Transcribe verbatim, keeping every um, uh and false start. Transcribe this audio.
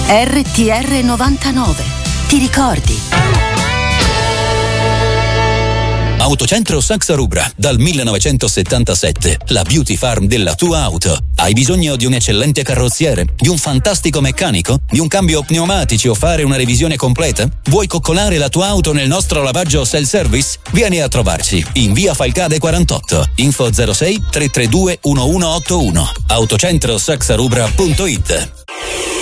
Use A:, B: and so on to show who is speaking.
A: R T R novantanove. Ti ricordi?
B: Autocentro Saxa Rubra, dal millenovecentosettantasette, la beauty farm della tua auto. Hai bisogno di un eccellente carrozziere, di un fantastico meccanico, di un cambio pneumatici o fare una revisione completa? Vuoi coccolare la tua auto nel nostro lavaggio self-service? Vieni a trovarci in via Falcade quarantotto. Info zero sei tre tre due uno uno otto uno. autocentro saxa rubra punto it.